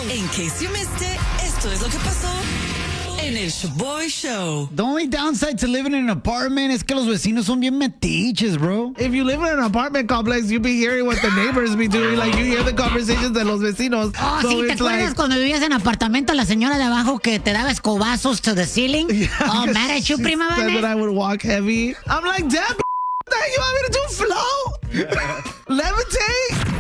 In case you missed it, esto es lo que pasó en el Shaboy Show. The only downside to living in an apartment es que los vecinos son bien metiches, bro. If you live in an apartment complex, you be hearing what the neighbors be doing. Like, you hear the conversations de los vecinos. Oh, So sí, ¿te it's acuerdas like, cuando vivías en apartamento la señora de abajo que te daba escobazos to the ceiling? Oh, mad at you, she prima said that I Vanessa. would walk heavy. I'm like, damn, you want me to do flow? Levitate?